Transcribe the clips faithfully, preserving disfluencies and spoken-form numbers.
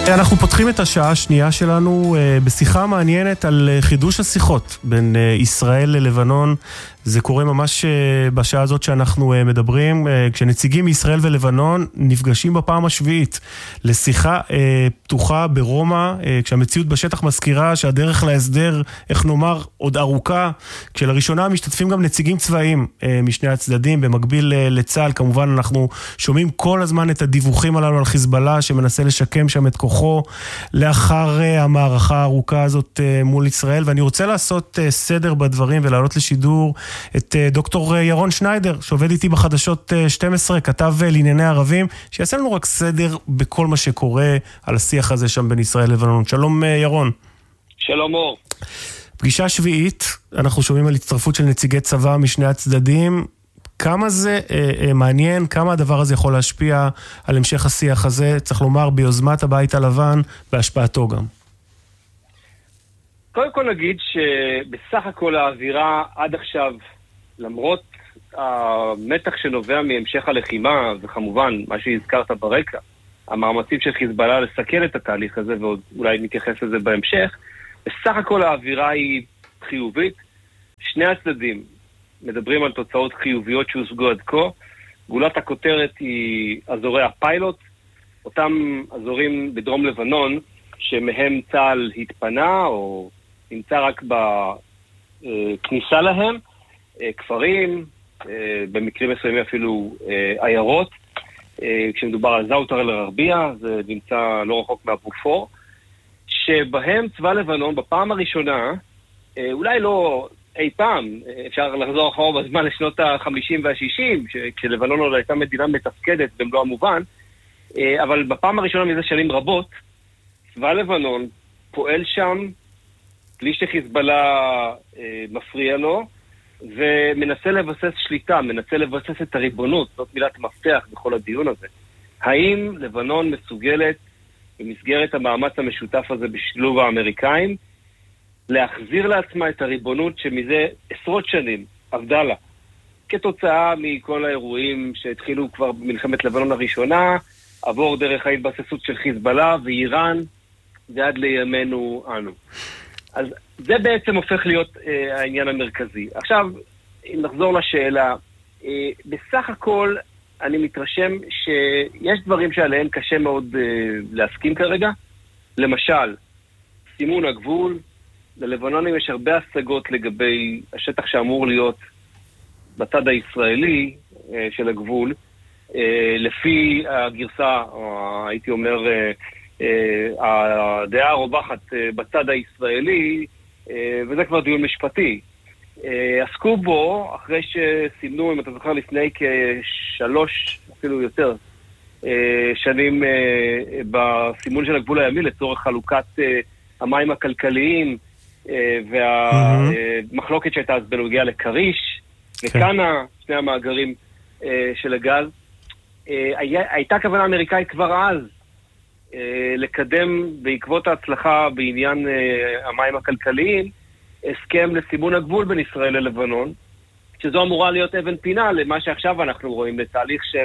אנחנו פותחים את השעה השנייה שלנו בשיחה מעניינת על חידוש השיחות בין ישראל ללבנון. זה קורה ממש בשעה הזאת שאנחנו מדברים, כשנציגים מישראל ולבנון נפגשים בפעם השביעית לשיחה פתוחה ברומא, כשהמציאות בשטח מזכירה שהדרך להסדר, איך נאמר, עוד ארוכה, כשלראשונה משתתפים גם נציגים צבאיים משני הצדדים, במקביל לצה"ל. כמובן אנחנו שומעים כל הזמן את הדיווחים הללו על חיזבאללה שמנסה לשקם שם את כוחו לאחר המערכה הארוכה הזאת מול ישראל. ואני רוצה לעשות סדר בדברים ולהעלות לשידור את דוקטור ירון שניידר, שעובד איתי בחדשות שתים עשרה, כתב לענייני ערבים, שיעשה לנו רק סדר בכל מה שקורה על השיח הזה שם בין ישראל לבנון. שלום ירון. שלום אור. פגישה שביעית, אנחנו שומעים על הצטרפות של נציגי צבא משני הצדדים. כמה זה אה, מעניין, כמה הדבר הזה יכול להשפיע על המשך השיח הזה, צריך לומר ביוזמת הבית הלבן, בהשפעתו גם. קודם כל נגיד שבסך הכל האווירה עד עכשיו, למרות המתח שנובע מהמשך הלחימה, וכמובן מה שהזכרת ברקע, המאמצים של חיזבאללה לסכל את התהליך הזה, ואולי נתייחס לזה בהמשך, בסך הכל האווירה היא חיובית. שני הצדדים מדברים על תוצאות חיוביות שהושגו עד כה. גולת הכותרת היא אזורי הפיילוט, אותם אזורים בדרום לבנון שמהם צה"ל התפנה או נמצא רק בכניסה להם, כפרים, במקרים מסוימים אפילו עיירות. כשמדובר על זאוטר אל-רביע, זה נמצא לא רחוק מהבופור, שבהם צבא לבנון בפעם הראשונה, אולי לא אי פעם, אפשר לחזור אחורה בזמן לשנות ה-חמישים וה-שישים, כשלבנון עוד הייתה מדינה מתפקדת במלוא המובן, אבל בפעם הראשונה מזה שנים רבות, צבא לבנון פועל שם, בלי שחיזבאללה מפריע לו, ומנסה לבסס שליטה, מנסה לבסס את הריבונות, זאת מילת מפתח בכל הדיון הזה. האם לבנון מסוגלת, במסגרת המאמץ המשותף הזה בשילוב האמריקאים, להחזיר לעצמה את הריבונות שמזה עשרות שנים עבדה לה, כתוצאה מכל האירועים שהתחילו כבר במלחמת לבנון הראשונה, עבור דרך ההתבססות של חיזבאללה ואיראן, ועד לימינו אנו. אז זה בעצם הופך להיות אה, העניין המרכזי. עכשיו, אם נחזור לשאלה, אה, בסך הכל אני מתרשם שיש דברים שעליהם קשה מאוד אה, להסכים כרגע. למשל, סימון הגבול, ללבנונים יש הרבה השגות לגבי השטח שאמור להיות בצד הישראלי אה, של הגבול, אה, לפי הגרסה, או הייתי אומר, אה, Uh, הדעה הרווחת uh, בצד הישראלי, uh, וזה כבר דיון משפטי. Uh, עסקו בו אחרי שסימנו, אם אתה זוכר, לפני כשלוש, אפילו יותר, uh, שנים uh, בסימון של הגבול הימי לצורך חלוקת uh, המים הכלכליים uh, והמחלוקת uh, שהייתה אז בנוגע לקריש, okay. וקנה, שני המאגרים uh, של הגז. Uh, היה, הייתה כוונה אמריקאית כבר אז, לקדם בעקבות ההצלחה בעניין המים הכלכליים הסכם לסימון הגבול בין ישראל ללבנון, שזו אמורה להיות אבן פינה למה שעכשיו אנחנו רואים, לתהליך של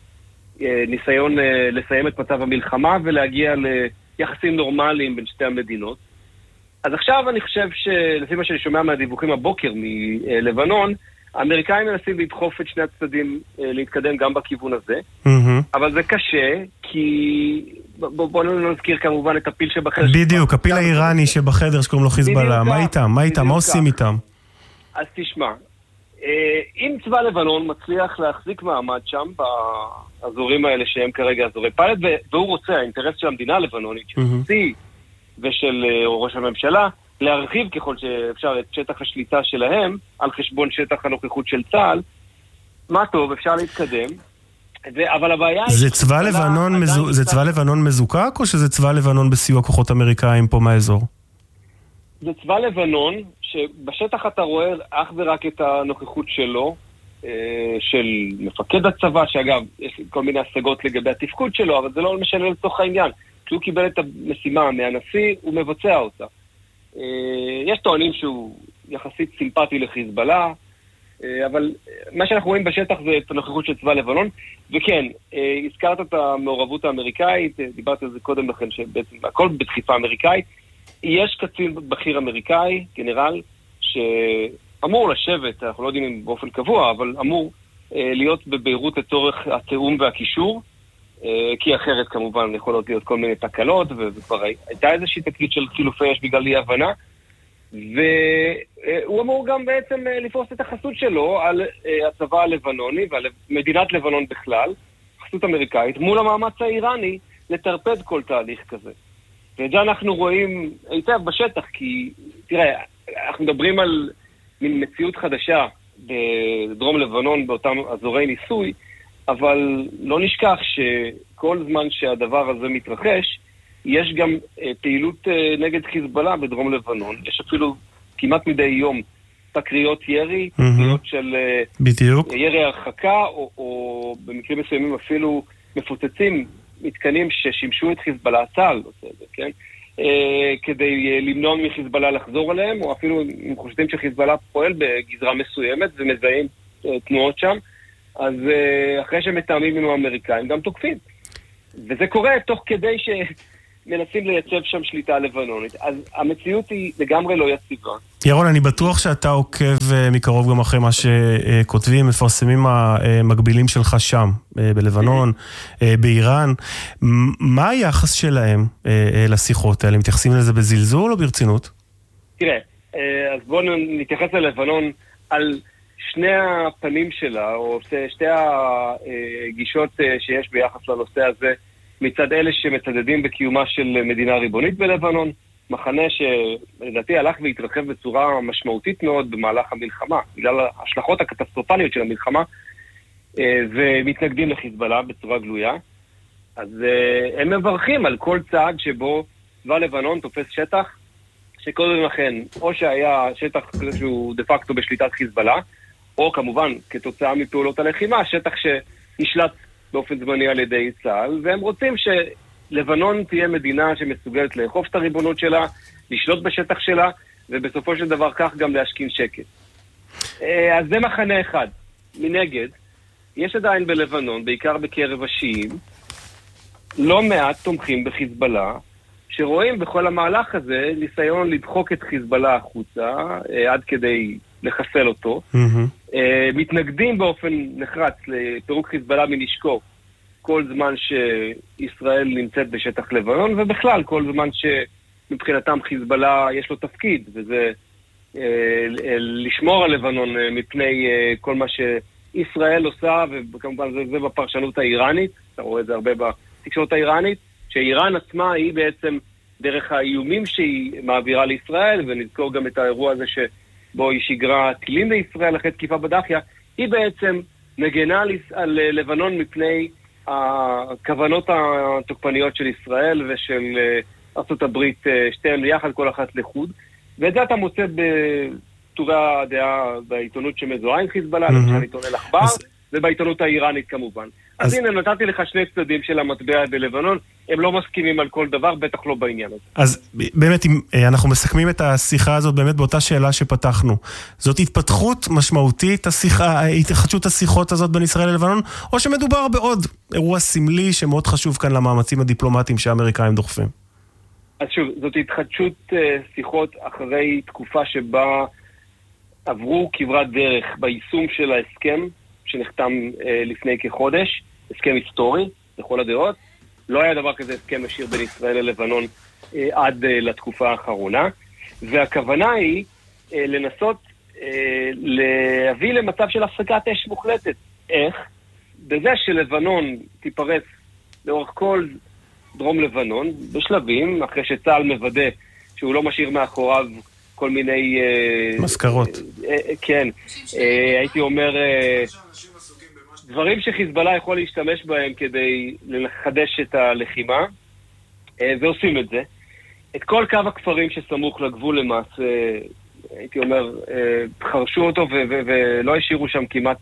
ניסיון לסיים את מצב המלחמה ולהגיע ליחסים נורמליים בין שתי המדינות. אז עכשיו אני חושב שלפי מה שאני שומע מהדיווחים הבוקר מלבנון, האמריקאים מנסים לדחוף את שני הצדדים להתקדם גם בכיוון הזה, אבל זה קשה, כי בואו לא נזכיר כמובן את הפיל שבחדר. בדיוק, הפיל האיראני שבחדר שקוראים לו חיזבאללה. מה איתם? מה איתם? מה עושים איתם? אז תשמע, אם צבא לבנון מצליח להחזיק מעמד שם, באזורים האלה שהם כרגע אזורי פיילוט, והוא רוצה, האינטרס של המדינה הלבנונית, של סי ושל ראש הממשלה, להרחיב ככל שאפשר את שטח השליטה שלהם על חשבון שטח הנוכחות של צה"ל, מה טוב, אפשר להתקדם. ו- אבל הבעיה היא... זה צבא לבנון, מזו... זה צבא לבנון מזוקק, או שזה צבא לבנון בסיוע כוחות אמריקאים פה מהאזור? זה צבא לבנון, שבשטח אתה רואה אך ורק את הנוכחות שלו, של מפקד הצבא, שאגב, יש כל מיני השגות לגבי התפקוד שלו, אבל זה לא משנה לתוך העניין. כשהוא קיבל את המשימה מהנשיא, הוא מבצע אותה. יש טוענים שהוא יחסית סימפטי לחיזבאללה, אבל מה שאנחנו רואים בשטח זה את הנוכחות של צבא לבנון, וכן, הזכרת את המעורבות האמריקאית, דיברתי על זה קודם לכן, שבעצם הכל בדחיפה אמריקאית, יש קצין בכיר אמריקאי, גנרל, שאמור לשבת, אנחנו לא יודעים אם באופן קבוע, אבל אמור להיות בביירות לצורך התיאום והקישור, כי אחרת כמובן יכולות להיות כל מיני תקלות, וכבר הייתה איזושהי תקרית של חילופי אש בגלל אי הבנה, והוא אמור גם בעצם לפרוס את החסות שלו על הצבא הלבנוני ועל מדינת לבנון בכלל, חסות אמריקאית, מול המאמץ האיראני לטרפד כל תהליך כזה. ואת זה אנחנו רואים היטב בשטח, כי תראה, אנחנו מדברים על מין מציאות חדשה בדרום לבנון באותם אזורי ניסוי, אבל לא נשכח שכל זמן שהדבר הזה מתרחש, יש גם פעילות נגד חיזבאללה בדרום לבנון. יש אפילו כמעט מדי יום תקריות ירי, תקריות של בדיוק. ירי הרחקה, או, או במקרים מסוימים אפילו מפוצצים מתקנים ששימשו את חיזבאללה, צה"ל עושה את זה, כן? כדי למנוע מחיזבאללה לחזור עליהם, או אפילו אם חושבים שחיזבאללה פועל בגזרה מסוימת ומזהים תנועות שם, אז אחרי שמתאמים עם האמריקאים גם תוקפים. וזה קורה תוך כדי שמנסים לייצב שם שליטה לבנונית. אז המציאות היא לגמרי לא יציבה. ירון, אני בטוח שאתה עוקב מקרוב גם אחרי מה שכותבים, מפרסמים המקבילים שלך שם, בלבנון, באיראן. מה היחס שלהם לשיחות האלה? מתייחסים לזה בזלזול או ברצינות? תראה, אז בואו נתייחס ללבנון על שני הפנים שלה, או שתי הגישות שיש ביחס לנושא הזה, מצד אלה שמצדדים בקיומה של מדינה ריבונית בלבנון, מחנה שלדעתי הלך והתרחב בצורה משמעותית מאוד במהלך המלחמה, בגלל ההשלכות הקטסטרופליות של המלחמה, ומתנגדים לחיזבאללה בצורה גלויה. אז הם מברכים על כל צעד שבו צבא לבנון תופס שטח, שקודם לכן, או שהיה שטח שהוא דה פקטו בשליטת חיזבאללה, או כמובן כתוצאה מפעולות הלחימה, שטח שנשלט באופן זמני על ידי צה"ל, והם רוצים שלבנון תהיה מדינה שמסוגלת לאכוף את הריבונות שלה, לשלוט בשטח שלה, ובסופו של דבר כך גם להשכין שקט. אז זה מחנה אחד. מנגד, יש עדיין בלבנון, בעיקר בקרב השיעים, לא מעט תומכים בחיזבאללה, שרואים בכל המהלך הזה ניסיון לדחוק את חיזבאללה החוצה, עד כדי לחסל אותו. Mm-hmm. מתנגדים באופן נחרץ לפירוק חיזבאללה מנשקו כל זמן שישראל נמצאת בשטח לבנון, ובכלל כל זמן שמבחינתם חיזבאללה יש לו תפקיד, וזה לשמור על לבנון מפני כל מה שישראל עושה, וכמובן זה, זה בפרשנות האיראנית, אתה רואה את זה הרבה בתקשורת האיראנית, שאיראן עצמה היא בעצם דרך האיומים שהיא מעבירה לישראל, ונזכור גם את האירוע הזה שבו היא שיגרה טילים לישראל אחרי תקיפה בדחיה, היא בעצם מגנה על לבנון מפני הכוונות התוקפניות של ישראל ושל ארצות הברית, שתיהן ביחד, כל אחת לחוד, ואת זה אתה מוצא בטורי הדעה בעיתונות שמזוהה עם חיזבאללה, למשל עיתון אל-אחבר, ובעיתונות האיראנית כמובן. אז, אז הנה, נתתי לך שני צדדים של המטבע בלבנון, הם לא מסכימים על כל דבר, בטח לא בעניין הזה. אז באמת, אם אנחנו מסכמים את השיחה הזאת, באמת באותה שאלה שפתחנו, זאת התפתחות משמעותית, השיחה, התחדשות השיחות הזאת בין ישראל ללבנון, או שמדובר בעוד אירוע סמלי שמאוד חשוב כאן למאמצים הדיפלומטיים שהאמריקאים דוחפים? אז שוב, זאת התחדשות שיחות אחרי תקופה שבה עברו כברת דרך ביישום של ההסכם, שנחתם אה, לפני כחודש, הסכם היסטורי, לכל הדעות. לא היה דבר כזה הסכם ישיר בין ישראל ללבנון אה, עד אה, לתקופה האחרונה, והכוונה היא אה, לנסות אה, להביא למצב של הפסקת אש מוחלטת. איך? בזה שלבנון תיפרס לאורך כל דרום לבנון, בשלבים, אחרי שצה"ל מוודא שהוא לא משאיר מאחוריו כל מיני... מזכרות. אה, אה, כן, אה, הייתי אומר... אה, דברים שחיזבאללה יכול להשתמש בהם כדי לחדש את הלחימה, ועושים את זה. את כל קו הכפרים שסמוך לגבול למעשה, הייתי אומר, חרשו אותו ולא השאירו שם כמעט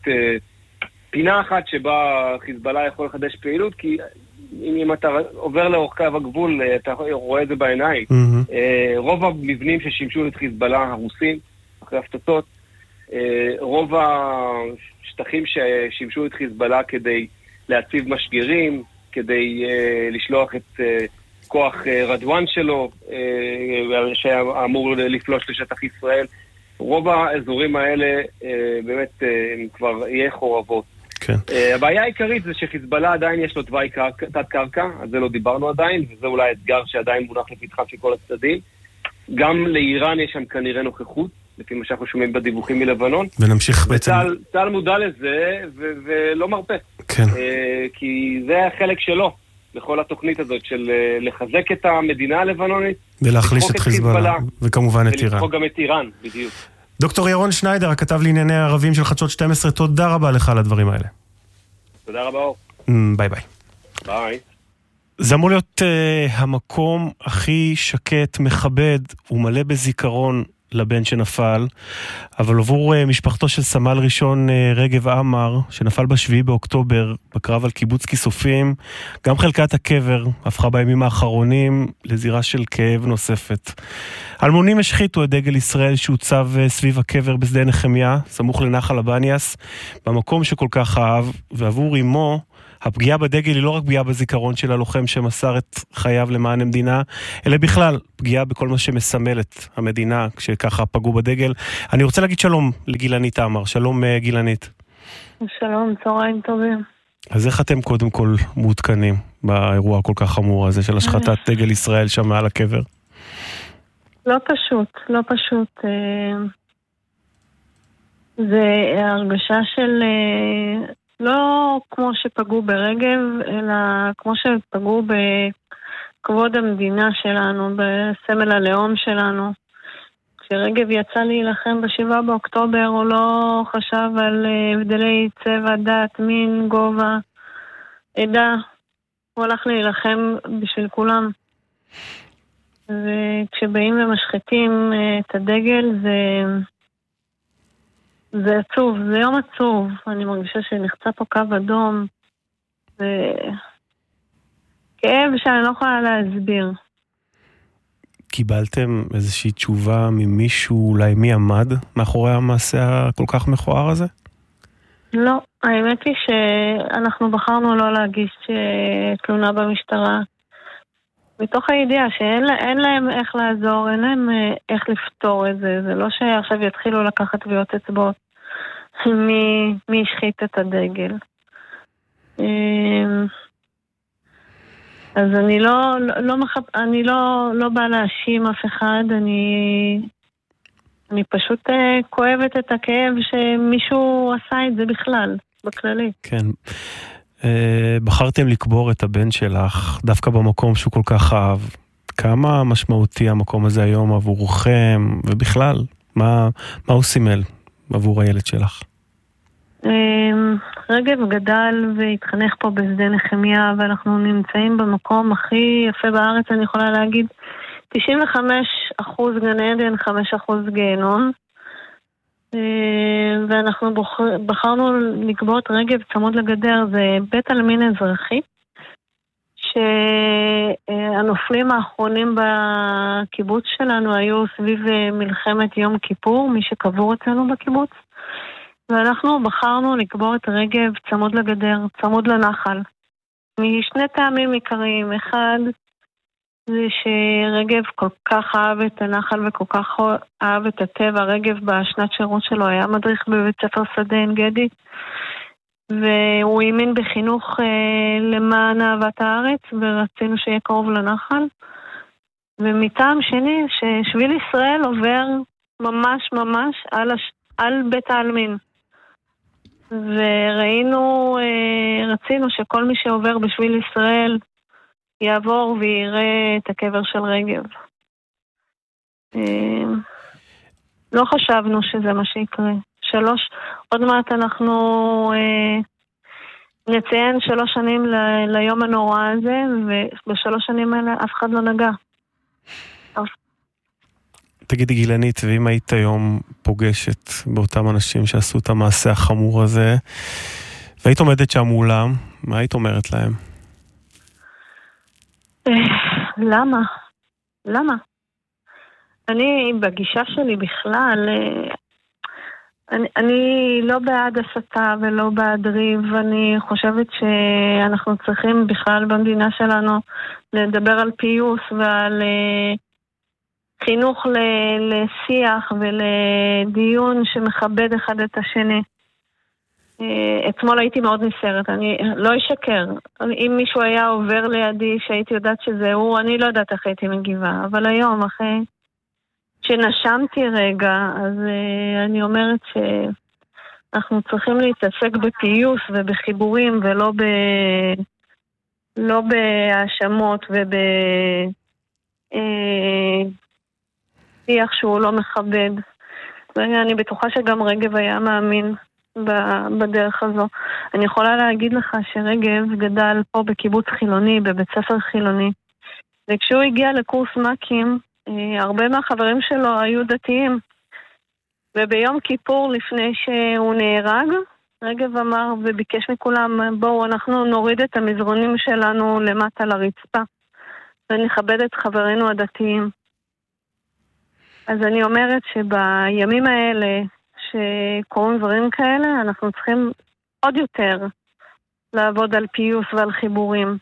פינה אחת שבה חיזבאללה יכול לחדש פעילות, כי אם אתה עובר לאורך קו הגבול, אתה רואה את זה בעיניים. רוב המבנים ששימשו את חיזבאללה הרוסים, אחרי הפצצות, רוב השטחים ששימשו את חיזבאללה כדי להציב משגרים, כדי לשלוח את כוח רדואן שלו, שאמור לפלוש לשטח ישראל, רוב האזורים האלה באמת הם כבר יהיה חורבות. כן. הבעיה העיקרית זה שחיזבאללה עדיין יש לו תוואי תת קרקע, אז זה לא דיברנו עדיין, וזה אולי אתגר שעדיין מונח לפתחם של כל הצדדים. גם לאיראן יש שם כנראה נוכחות, לפי מה שאנחנו שומעים בדיווחים מלבנון. ונמשיך בעצם... צה"ל מודע לזה ו- ולא מרפה. כן. כי זה החלק שלו, בכל התוכנית הזאת של לחזק את המדינה הלבנונית. ולהחליש את חיזבאללה, וכמובן את איראן. ולמחוק גם את איראן, בדיוק. דוקטור ירון שניידר, הכתב לענייני הערבים של חדשות שתים עשרה, תודה רבה לך על הדברים האלה. תודה רבה. ביי ביי. ביי. זה אמור להיות uh, המקום הכי שקט, מכבד ומלא בזיכרון לבן שנפל, אבל עבור uh, משפחתו של סמל ראשון uh, רגב עמר, שנפל בשביעי באוקטובר בקרב על קיבוץ כיסופים, גם חלקת הקבר הפכה בימים האחרונים לזירה של כאב נוספת. אלמונים השחיתו את דגל ישראל שהוצב uh, סביב הקבר בשדה נחמיה, סמוך לנחל הבניאס, במקום שכל כך אהב, ועבור אמו, הפגיעה בדגל היא לא רק פגיעה בזיכרון של הלוחם שמסר את חייו למען המדינה, אלא בכלל פגיעה בכל מה שמסמל את המדינה כשככה פגעו בדגל. אני רוצה להגיד שלום לגילנית עמר. שלום גילנית. שלום, צהריים טובים. אז איך אתם קודם כל מעודכנים באירוע כל כך חמור הזה של השחתת דגל ישראל שם מעל הקבר? לא פשוט, לא פשוט. זה הרגשה של... לא כמו שפגעו ברגב, אלא כמו שפגעו בכבוד המדינה שלנו, בסמל הלאום שלנו. כשרגב יצא להילחם בשבעה באוקטובר, הוא לא חשב על הבדלי צבע, דת, מין, גובה, עדה. הוא הלך להילחם בשביל כולם. וכשבאים ומשחטים את הדגל, זה... זה עצוב, זה יום עצוב. אני מרגישה שנחצה פה קו אדום. זה כאב שאני לא יכולה להסביר. קיבלתם איזושהי תשובה ממישהו, אולי מי עמד מאחורי המעשה הכל כך מכוער הזה? לא, האמת היא שאנחנו בחרנו לא להגיש תלונה במשטרה. מתוך הידיעה שאין לה, אין להם איך לעזור, אין להם איך לפתור את זה. זה לא שעכשיו יתחילו לקחת טביעות אצבעות מי, מי השחית את הדגל. אז אני לא, לא, מחפ... אני לא, לא באה להאשים אף אחד, אני, אני פשוט כואבת את הכאב שמישהו עשה את זה בכלל, בכללי. כן. בחרתם לקבור את הבן שלך דווקא במקום שהוא כל כך אהב. כמה משמעותי המקום הזה היום עבורכם, ובכלל, מה, מה הוא סימל עבור הילד שלך? רגב גדל והתחנך פה בשדה נחמיה, ואנחנו נמצאים במקום הכי יפה בארץ, אני יכולה להגיד, תשעים וחמישה אחוז גן עדן, חמישה אחוז גיהנום. ואנחנו בחרנו לקבור את רגב צמוד לגדר. זה בית עלמין אזרחי שהנופלים האחרונים בקיבוץ שלנו היו סביב מלחמת יום כיפור, מי שקבור אצלנו בקיבוץ, ואנחנו בחרנו לקבור את רגב צמוד לגדר, צמוד לנחל, משני טעמים עיקריים. אחד, זה שרגב כל כך אהב את הנחל וכל כך אהב את הטבע. רגב בשנת שירות שלו היה מדריך בבית ספר שדה עין גדי, והוא האמין בחינוך אה, למען אהבת הארץ, ורצינו שיהיה קרוב לנחל. ומטעם שני, ששביל ישראל עובר ממש ממש על, הש... על בית העלמין. וראינו, אה, רצינו שכל מי שעובר בשביל ישראל יעבור ויראה את הקבר של רגב. לא חשבנו שזה מה שיקרה. שלוש, עוד מעט אנחנו אה, נציין שלוש שנים ל, ליום הנורא הזה, ובשלוש שנים האלה אף אחד לא נגע. תגידי גילנית, ואם היית היום פוגשת באותם אנשים שעשו את המעשה החמור הזה, והיית עומדת שם מולם, מה היית אומרת להם? למה? למה? אני בגישה שלי בכלל, אני, אני לא בעד הסתה ולא בעד ריב. אני חושבת שאנחנו צריכים בכלל במדינה שלנו לדבר על פיוס ועל uh, חינוך ל- לשיח ולדיון שמכבד אחד את השני. Uh, אתמול הייתי מאוד נסערת, אני לא אשקר. אם מישהו היה עובר לידי שהייתי יודעת שזה הוא, אני לא יודעת איך הייתי מגיבה. אבל היום, אחרי שנשמתי רגע, אז uh, אני אומרת שאנחנו צריכים להתעסק בפיוס ובחיבורים ולא ב... לא בהאשמות וב... Uh, שיח שהוא לא מכבד. ואני בטוחה שגם רגב היה מאמין בדרך הזו. אני יכולה להגיד לך שרגב גדל פה בקיבוץ חילוני, בבית ספר חילוני. וכשהוא הגיע לקורס מקים, הרבה מהחברים שלו היו דתיים. וביום כיפור לפני שהוא נהרג, רגב אמר וביקש מכולם, בואו אנחנו נוריד את המזרונים שלנו למטה לרצפה. ונכבד את חברינו הדתיים. אז אני אומרת שבימים האלה שקוראים דברים כאלה, אנחנו צריכים עוד יותר לעבוד על פיוס ועל חיבורים.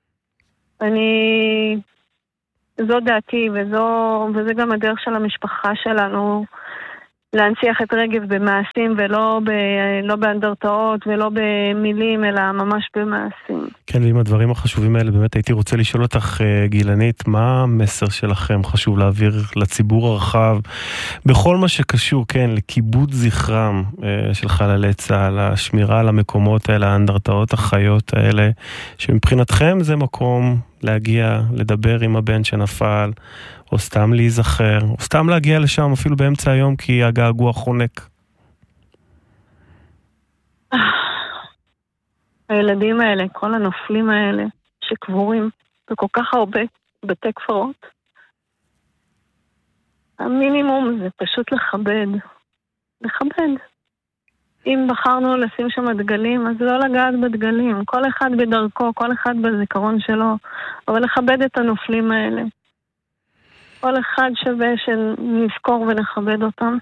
אני, זו דעתי וזו, וזה גם הדרך של המשפחה שלנו, להנציח את רגב במעשים ולא ב, לא באנדרטאות ולא במילים, אלא ממש במעשים. כן, ועם הדברים החשובים האלה, באמת הייתי רוצה לשאול אותך, גילנית, מה המסר שלכם חשוב להעביר לציבור הרחב, בכל מה שקשור, כן, לכיבוד זכרם של חללי צה"ל, השמירה על המקומות האלה, האנדרטאות החיות האלה, שמבחינתכם זה מקום להגיע, לדבר עם הבן שנפל, או סתם להיזכר, או סתם להגיע לשם אפילו באמצע היום, כי הגעגוע חונק. הילדים האלה, כל הנופלים האלה, שקבורים בכל כך הרבה בתי כפרות, המינימום זה פשוט לכבד. לכבד. אם בחרנו לשים שם דגלים, אז לא לגעת בדגלים. כל אחד בדרכו, כל אחד בזיכרון שלו, אבל לכבד את הנופלים האלה. כל אחד שווה שנזכור ונכבד אותם.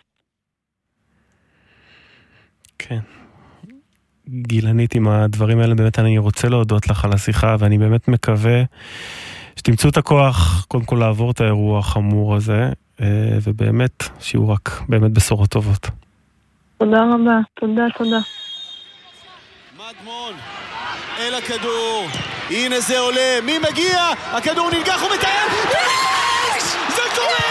כן. גילנית, עם הדברים האלה באמת אני רוצה להודות לך על השיחה, ואני באמת מקווה שתמצאו את הכוח קודם כל לעבור את האירוע החמור הזה, ובאמת שיהיו רק באמת בשורות טובות. תודה רבה, תודה, תודה. מדמון, אל הכדור, הנה זה עולה, מי מגיע? הכדור ננגח ומתאר, יש! זה קורה!